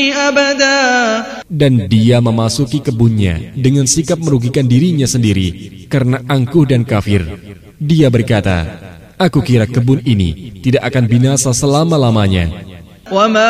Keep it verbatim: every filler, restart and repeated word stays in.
Dan dia memasuki kebunnya dengan sikap merugikan dirinya sendiri karena angkuh dan kafir. Dia berkata, aku kira kebun ini tidak akan binasa selama-lamanya.